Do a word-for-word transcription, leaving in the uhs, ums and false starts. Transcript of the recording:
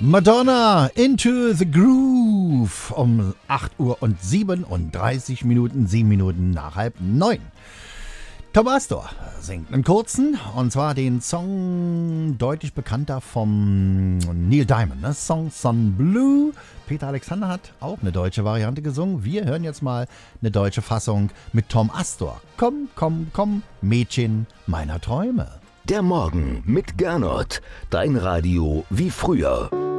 Madonna, Into the Groove um acht Uhr und siebenunddreißig Minuten, sieben Minuten nach halb neun. Tom Astor singt einen kurzen, und zwar den Song deutlich bekannter vom Neil Diamond, ne? Song Sun Blue. Peter Alexander hat auch eine deutsche Variante gesungen. Wir hören jetzt mal eine deutsche Fassung mit Tom Astor. Komm, komm, komm, Mädchen meiner Träume. Der Morgen mit Gernot, dein Radio wie früher.